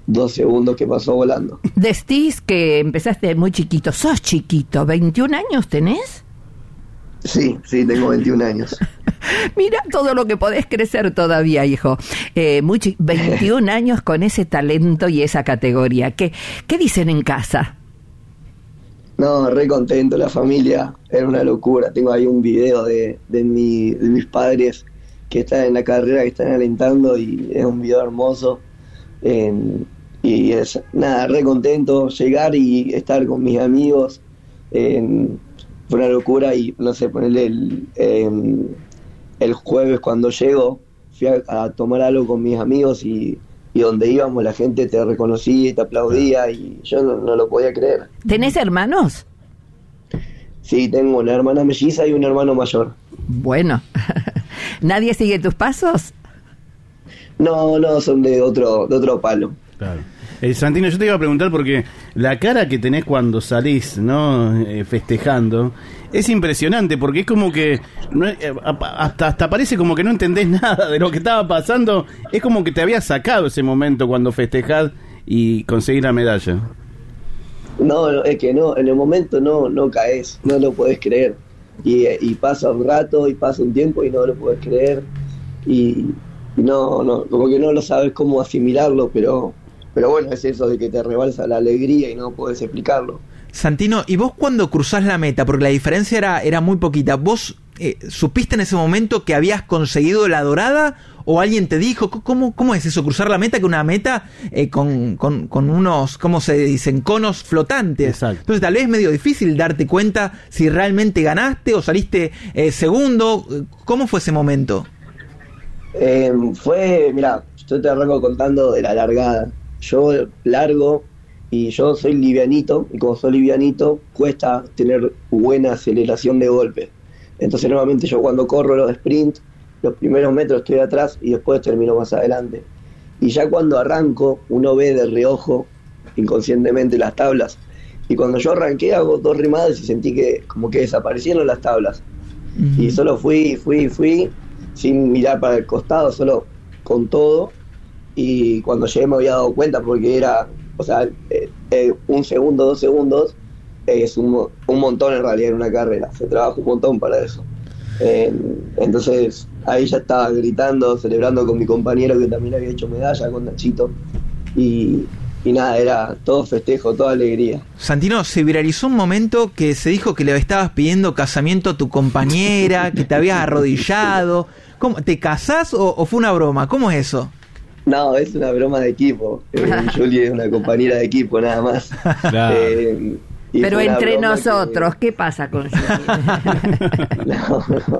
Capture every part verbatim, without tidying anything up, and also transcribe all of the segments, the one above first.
dos segundos que pasó volando. Decís que empezaste muy chiquito. ¿Sos chiquito? ¿veintiún años tenés? Sí, sí, tengo veintiún años. Mira todo lo que podés crecer todavía, hijo. Eh, muy chi- veintiún años con ese talento y esa categoría. ¿Qué, qué dicen en casa? No, re contento, la familia era una locura. Tengo ahí un video de, de, mi, de mis padres que están en la carrera, que están alentando, y es un video hermoso. Eh, y es, nada, re contento llegar y estar con mis amigos. Eh, fue una locura y no sé, ponerle el, eh, el jueves cuando llego, fui a, a tomar algo con mis amigos y... y donde íbamos la gente te reconocía y te aplaudía y yo no, no lo podía creer. ¿Tenés hermanos? Sí, tengo una hermana melliza y un hermano mayor. Bueno, ¿nadie sigue tus pasos? No, no, son de otro, de otro palo. Claro. Eh, Santino, yo te iba a preguntar porque la cara que tenés cuando salís, ¿no? Eh, festejando, es impresionante porque es como que no, eh, hasta, hasta parece como que no entendés nada de lo que estaba pasando. Es como que te había sacado ese momento cuando festejás y conseguís la medalla. No, no, es que no, en el momento no, no caes, no lo podés creer. Y, y pasa un rato y pasa un tiempo y no lo podés creer. Y, y no, no, como que no lo sabes cómo asimilarlo, pero... Pero bueno, es eso de que te rebalsa la alegría y no podés explicarlo. Santino, ¿y vos cuando cruzás la meta? Porque la diferencia era, era muy poquita. ¿Vos eh, supiste en ese momento que habías conseguido la dorada? ¿O alguien te dijo? ¿Cómo, cómo es eso? Cruzar la meta, que una meta eh, con, con, con unos, ¿cómo se dicen? Conos flotantes. Exacto. Entonces tal vez es medio difícil darte cuenta si realmente ganaste o saliste eh, segundo. ¿Cómo fue ese momento? Eh, fue, mira, yo te arranco contando de la largada. Yo largo y yo soy livianito, y como soy livianito cuesta tener buena aceleración de golpe. Entonces normalmente yo cuando corro los sprint, los primeros metros estoy atrás y después termino más adelante. Y ya cuando arranco, uno ve de reojo inconscientemente las tablas. Y cuando yo arranqué hago dos rimadas y sentí que como que desaparecieron las tablas. Uh-huh. Y solo fui, fui, fui, sin mirar para el costado, solo con todo. Y cuando llegué me había dado cuenta porque era, o sea, eh, eh, un segundo, dos segundos, eh, es un, un montón en realidad en una carrera, se trabaja un montón para eso. Eh, entonces ahí ya estaba gritando, celebrando con mi compañero que también había hecho medalla, con Nachito, y, y nada, era todo festejo, toda alegría. Santino, se viralizó un momento que se dijo que le estabas pidiendo casamiento a tu compañera, que te habías arrodillado. ¿Cómo, ¿te casás o, o fue una broma? ¿Cómo es eso? No, es una broma de equipo. Eh, Julie es una compañera de equipo, nada más. Claro. Eh, Pero entre nosotros, que... ¿qué pasa con Julie? No, no.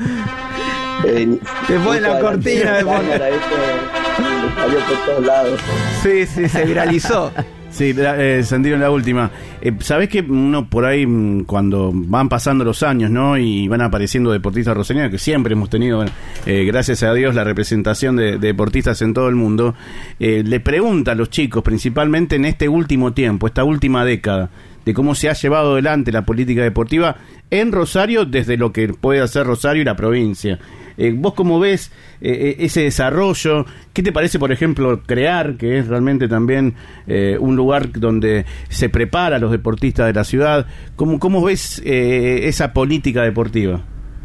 Eh, después de la cortina, de cámara, esto salió por todos lados. Sí, sí, se viralizó. Sí, eh, Santino, la última. Eh, ¿Sabés que uno por ahí, cuando van pasando los años, ¿no? Y van apareciendo deportistas rosarinos, que siempre hemos tenido, eh, gracias a Dios, la representación de, de deportistas en todo el mundo, eh, le pregunta a los chicos, principalmente en este último tiempo, esta última década, de cómo se ha llevado adelante la política deportiva en Rosario, desde lo que puede hacer Rosario y la provincia. Eh, ¿Vos cómo ves eh, ese desarrollo? ¿Qué te parece, por ejemplo, CREAR, que es realmente también eh, un lugar donde se prepara a los deportistas de la ciudad? ¿Cómo, cómo ves eh, esa política deportiva?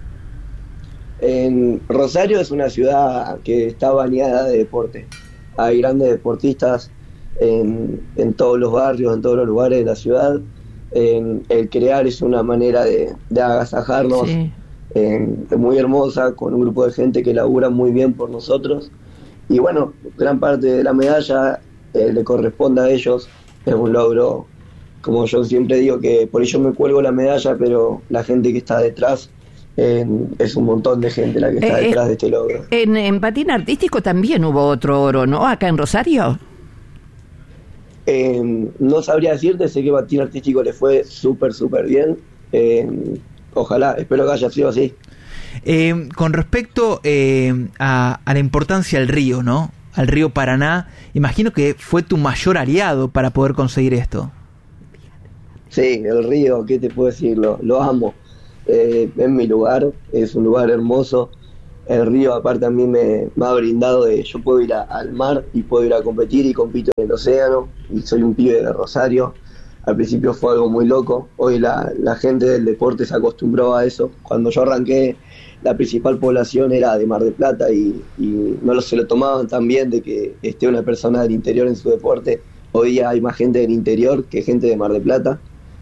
En Rosario es una ciudad que está bañada de deporte. Hay grandes deportistas en, en todos los barrios, en todos los lugares de la ciudad. En, el CREAR es una manera de, de agasajarnos. Sí. Eh, muy hermosa, con un grupo de gente que labura muy bien por nosotros, y bueno, gran parte de la medalla eh, le corresponde a ellos. Es un logro, como yo siempre digo, que por ello me cuelgo la medalla, pero la gente que está detrás eh, es un montón de gente la que está eh, detrás de este logro. En, en patín artístico también hubo otro oro, ¿no? Acá en Rosario. Eh, no sabría decirte, sé que patín artístico le fue súper, súper bien. Eh, Ojalá, espero que haya sido así. Eh, con respecto eh, a, a la importancia del río, ¿no? Al río Paraná, imagino que fue tu mayor aliado para poder conseguir esto. Sí, el río, ¿qué te puedo decir? Lo, lo amo. Eh, es mi lugar, es un lugar hermoso. el río aparte a mí me, me ha brindado de yo puedo ir a, al mar y puedo ir a competir y compito en el océano y soy un pibe de Rosario. Al principio fue algo muy loco, hoy la, la gente del deporte se acostumbró a eso. Cuando yo arranqué, la principal población era de Mar del Plata y, y no lo, se lo tomaban tan bien de que esté una persona del interior en su deporte. Hoy día hay más gente del interior que gente de Mar del Plata.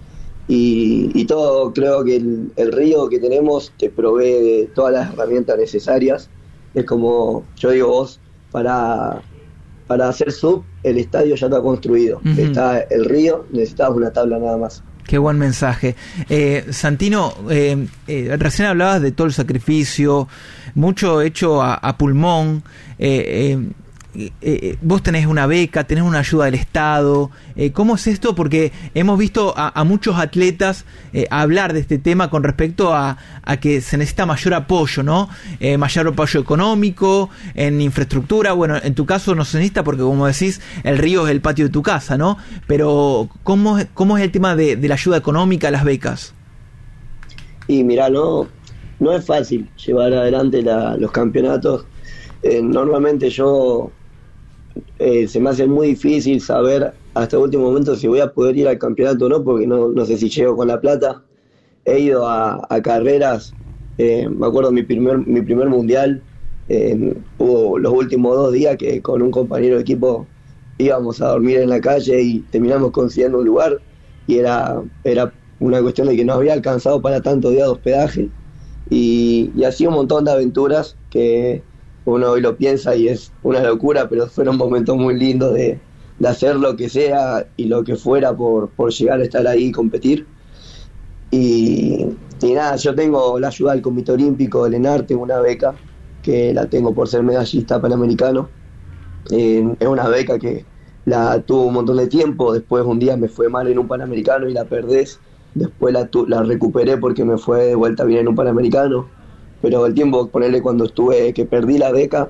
Y, y todo, creo que el, el río que tenemos te provee de todas las herramientas necesarias. Es como, yo digo, vos, para, para hacer sub, el estadio ya está construido. Uh-huh. Está el río, necesitas una tabla nada más. Qué buen mensaje. Eh, Santino, eh, eh, recién hablabas de todo el sacrificio, mucho hecho a, a pulmón. Eh, eh, Eh, eh, vos tenés una beca, tenés una ayuda del Estado. Eh, ¿Cómo es esto? Porque hemos visto a, a muchos atletas eh, hablar de este tema con respecto a, a que se necesita mayor apoyo, ¿no? Eh, mayor apoyo económico, en infraestructura. Bueno, en tu caso no se necesita porque, como decís, el río es el patio de tu casa, ¿no? Pero ¿cómo, cómo es el tema de, de la ayuda económica, las becas? Y mirá, no, no es fácil llevar adelante la, los campeonatos. Eh, normalmente yo... Eh, se me hace muy difícil saber hasta el último momento si voy a poder ir al campeonato o no, porque no, no sé si llego con la plata. He ido a, a carreras, eh, me acuerdo mi primer mi primer mundial, eh, hubo los últimos dos días que con un compañero de equipo íbamos a dormir en la calle y terminamos consiguiendo un lugar y era, era una cuestión de que no había alcanzado para tantos días de hospedaje y, y así un montón de aventuras que uno hoy lo piensa y es una locura, pero fueron momentos muy lindos de, de hacer lo que sea y lo que fuera por, por llegar a estar ahí y competir. Y, y nada, yo tengo la ayuda del Comité Olímpico del ENAR, tengo una beca que la tengo por ser medallista panamericano. Eh, es una beca que la tuve un montón de tiempo, después un día me fue mal en un panamericano y la perdés, después la, tu, la recuperé porque me fue de vuelta bien en un panamericano. Pero el tiempo, ponerle cuando estuve, que perdí la beca,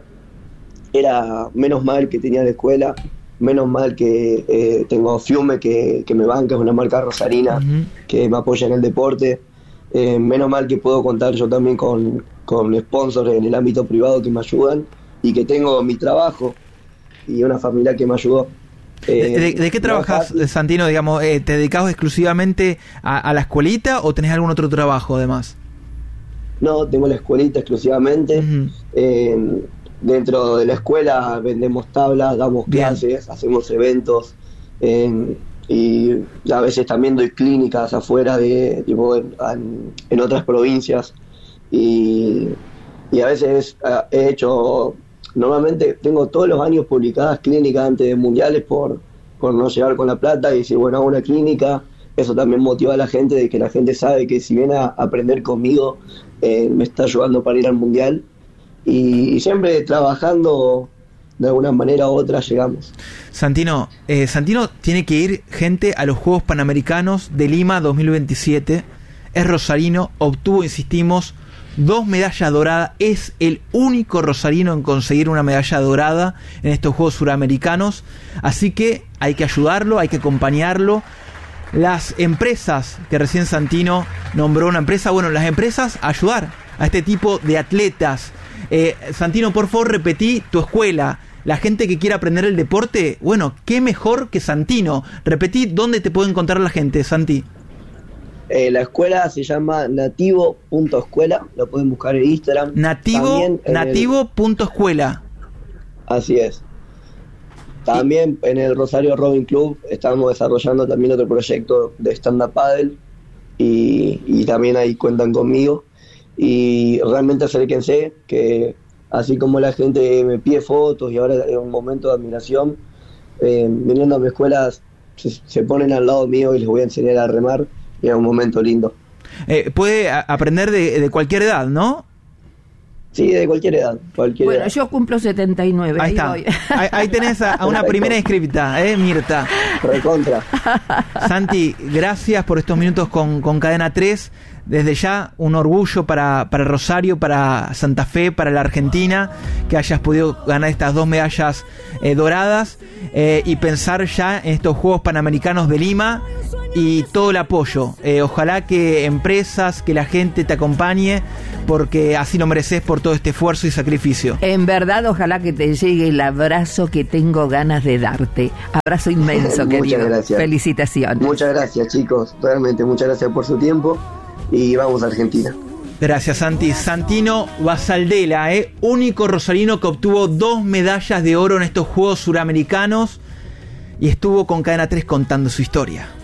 era menos mal que tenía la escuela, menos mal que eh, tengo Fiume, que, que me banca, es una marca rosarina, uh-huh. que me apoya en el deporte, eh, menos mal que puedo contar yo también con, con sponsors en el ámbito privado que me ayudan, y que tengo mi trabajo y una familia que me ayudó. Eh, ¿De, de qué trabajas, Santino? Digamos, eh, ¿te dedicas exclusivamente a, a la escuelita o tenés algún otro trabajo además? No, tengo la escuelita exclusivamente. Uh-huh. Eh, dentro de la escuela vendemos tablas, damos Bien. clases, hacemos eventos eh, y a veces también doy clínicas afuera de tipo en, en otras provincias y, y a veces he hecho, normalmente tengo todos los años publicadas clínicas antes de mundiales por, por no llegar con la plata y decir, bueno, hago una clínica. Eso también motiva a la gente, de que la gente sabe que si viene a aprender conmigo, eh, me está ayudando para ir al mundial. Y, y siempre trabajando, de alguna manera u otra, llegamos. Santino, eh, Santino tiene que ir, gente, a los Juegos Panamericanos de Lima dos mil veintisiete. Es rosarino, obtuvo, insistimos, dos medallas doradas. Es el único rosarino en conseguir una medalla dorada en estos Juegos Suramericanos. Así que hay que ayudarlo, hay que acompañarlo. Las empresas, que recién Santino nombró una empresa, bueno, las empresas ayudar a este tipo de atletas. Eh, Santino, por favor, repetí tu escuela. La gente que quiera aprender el deporte, bueno, qué mejor que Santino. Repetí dónde te puede encontrar la gente, Santi. Eh, la escuela se llama nativo punto escuela, lo pueden buscar en Instagram. Nativo, nativo punto escuela. Así es. También en el Rosario Rowing Club estamos desarrollando también otro proyecto de stand-up paddle y, y también ahí cuentan conmigo. Y realmente acérquense, que así como la gente me pide fotos y ahora es un momento de admiración, eh, viniendo a mi escuela se, se ponen al lado mío y les voy a enseñar a remar y es un momento lindo. Eh, puede a- aprender de, de cualquier edad, ¿no? Sí, de cualquier edad. Cualquier bueno, edad. yo cumplo setenta y nueve. Ahí ahí está. voy. Ahí, ahí tenés a, a una primera inscripta, ¿eh, Mirta? Recontra. Santi, gracias por estos minutos con, con Cadena tres. Desde ya, un orgullo para, para Rosario, para Santa Fe, para la Argentina, que hayas podido ganar estas dos medallas eh, doradas eh, y pensar ya en estos Juegos Panamericanos de Lima. y todo el apoyo. Eh, ojalá que empresas, que la gente te acompañe, porque así lo mereces por todo este esfuerzo y sacrificio. En verdad, ojalá que te llegue el abrazo que tengo ganas de darte. Abrazo inmenso, querido. Muchas gracias. Felicitaciones. Muchas gracias, chicos. Realmente, muchas gracias por su tiempo y vamos a Argentina. Gracias, Santi. Santino Basaldela, eh, único rosarino que obtuvo dos medallas de oro en estos Juegos Suramericanos y estuvo con Cadena tres contando su historia.